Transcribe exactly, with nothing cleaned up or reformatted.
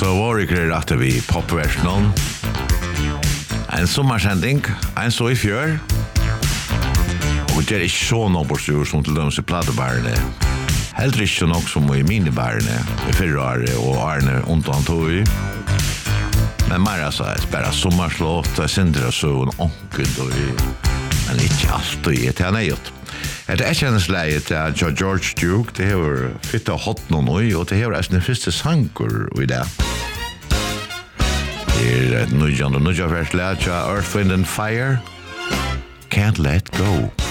Så var det ikke rett vi popversionen. En sommarsending, en så i fjør. Og det er ikke så noe på styr som til dem som platebarene. Heller ikke nok som i minibarene, i fyrrare og Arne Ontan tog i. Men mer altså, jeg spiller sommarslåt, jeg sender så en onkel tog i. Men ikke alt og i til han er gjort. Det er kjennesleie til George Duke, det har fitt av hot noen oi, og det har den første sanger i det. Det er nødjan og nødjan vers leie til Earth, Wind and Fire. Can't Let Go.